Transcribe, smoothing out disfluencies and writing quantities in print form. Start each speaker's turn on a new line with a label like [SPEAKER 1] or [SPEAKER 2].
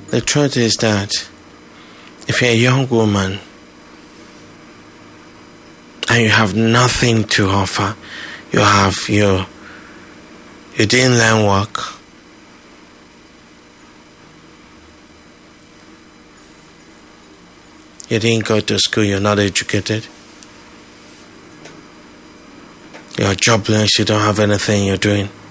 [SPEAKER 1] The truth is that if you're a young woman and you have nothing to offer, you didn't learn work, you didn't go to school, you're not educated, you're jobless, you don't have anything you're doing,